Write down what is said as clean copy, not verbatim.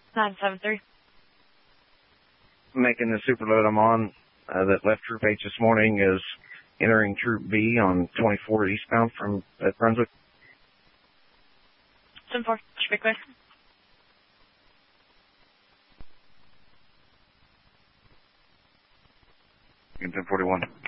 973. Making the superload I'm on that left Troop H this morning is entering Troop B on 24 eastbound from Brunswick. 10-4, speak quick. 1041.